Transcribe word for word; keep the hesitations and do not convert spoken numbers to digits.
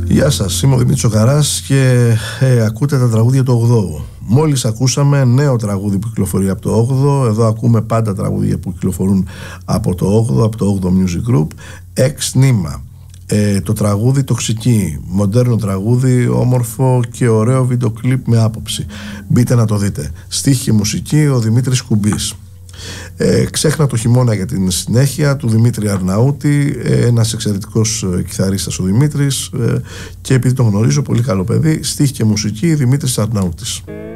Γεια σας, είμαι ο Δημήτρης ο Καράς και ε, ακούτε τα τραγούδια του ογδόου. Μόλις ακούσαμε νέο τραγούδι που κυκλοφορεί από το όγδοο. Εδώ ακούμε πάντα τραγούδια που κυκλοφορούν από το όγδοο, από το όγδοο Music Group. Εξ νήμα. Ε, το τραγούδι Τοξική, μοντέρνο τραγούδι, όμορφο και ωραίο βίντεο κλιπ με άποψη. Μπείτε να το δείτε. Στίχη και μουσική ο Δημήτρης Κουμπής. Ε, ξέχνα το χειμώνα για την συνέχεια του Δημήτρη Αρναούτη, ε, ένας εξαιρετικός ε, κιθαρίστας ο Δημήτρης, ε, και επειδή τον γνωρίζω, πολύ καλό παιδί. Στίχη και μουσική Δημήτρης Αρναούτης.